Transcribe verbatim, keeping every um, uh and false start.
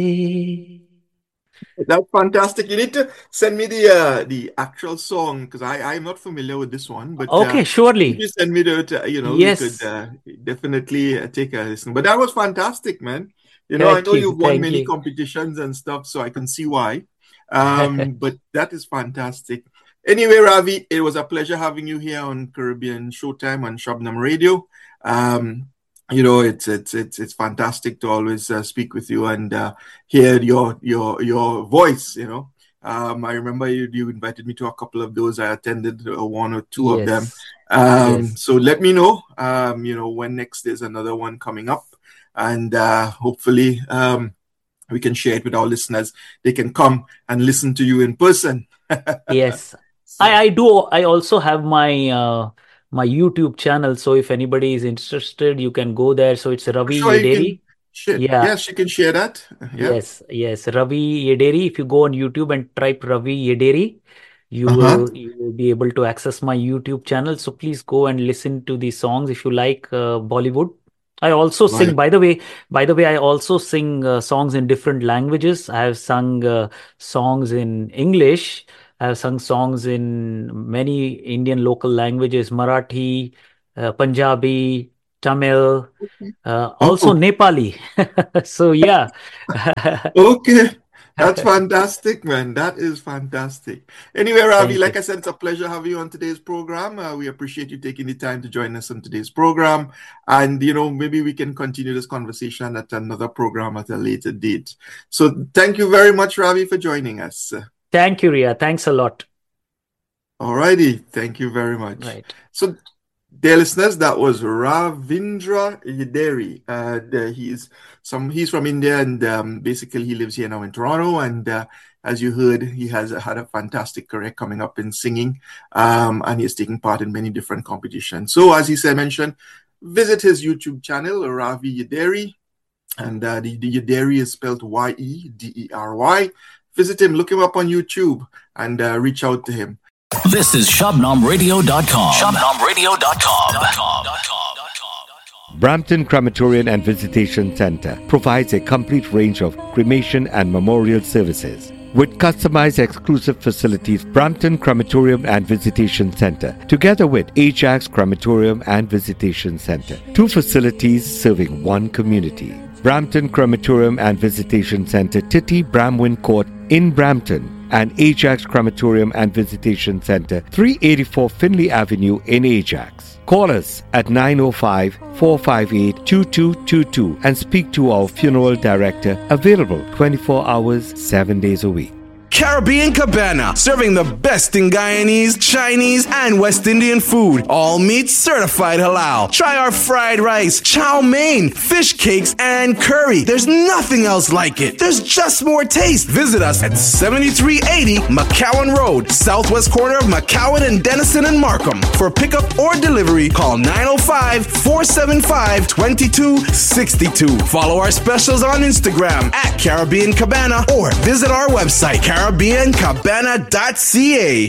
That's fantastic. You need to send me the uh, the actual song because I I'm not familiar with this one. But uh, Okay, if surely. you send me the, you know, we could Yes. uh, definitely uh, take a listen. But that was fantastic, man. You know, I Thank know you. you've won Thank many you. competitions and stuff, so I can see why. Um, but that is fantastic. Anyway, Ravi, it was a pleasure having you here on Caribbean Showtime on Shabnam Radio. Um, you know, it's it's it's it's fantastic to always uh, speak with you and uh, hear your your your voice. You know, um, I remember you you invited me to a couple of those. I attended uh, one or two of them. Yes. Um, Yes. so let me know. Um, you know, when next there's another one coming up, and uh, hopefully um, we can share it with our listeners. They can come and listen to you in person. Yes. I, So I do. I also have my uh, my YouTube channel. So if anybody is interested, you can go there. So it's Ravi sure, you can. Yederi. Shit. Yeah. Yes, you can share that. Yeah. Yes. Yes. Ravi Yederi. If you go on YouTube and type Ravi Yederi, you Uh-huh. will you will be able to access my YouTube channel. So please go and listen to the songs if you like uh, Bollywood. I also sing. Right. By the way, by the way, I also sing uh, songs in different languages. I have sung uh, songs in English. I have sung songs in many Indian local languages: Marathi, uh, Punjabi, Tamil, uh, also Oh, Nepali. So yeah. okay. That's fantastic, man. That is fantastic. Anyway, Ravi, Thank like you. I said, it's a pleasure having you on today's program. Uh, we appreciate you taking the time to join us on today's program. And, you know, maybe we can continue this conversation at another program at a later date. So thank you very much, Ravi, for joining us. Thank you, Ria. Thanks a lot. All righty. Thank you very much. Right. So, dear listeners, that was Ravindra Yederi. Uh, the, he's some he's from India and um, basically he lives here now in Toronto. And uh, as you heard, he has had a fantastic career coming up in singing, um, and he's taking part in many different competitions. So, as he said, mentioned, visit his YouTube channel, Ravi Yederi, and uh, the, the Yederi is spelled Y E D E R Y. Visit him, look him up on YouTube, and uh, reach out to him. This is Shabnam Radio dot com. Shabnam Radio dot com. Brampton Crematorium and Visitation Center provides a complete range of cremation and memorial services. With customized exclusive facilities, Brampton Crematorium and Visitation Center, together with Ajax Crematorium and Visitation Center, two facilities serving one community. Brampton Crematorium and Visitation Center, Titty Bramwin Court in Brampton, and Ajax Crematorium and Visitation Center, three eighty-four Finley Avenue in Ajax. Call us at nine oh five, four five eight, two two two two and speak to our funeral director, available twenty-four hours, seven days a week. Caribbean Cabana, serving the best in Guyanese, Chinese, and West Indian food. All meat certified halal. Try our fried rice, chow mein, fish cakes, and curry. There's nothing else like it. There's just more taste. Visit us at seventy-three eighty McCowan Road, southwest corner of McCowan and Denison and Markham. For pickup or delivery, call nine oh five, four seven five, two two six two. Follow our specials on Instagram at Caribbean Cabana or visit our website, Caribbean Cabana dot C A.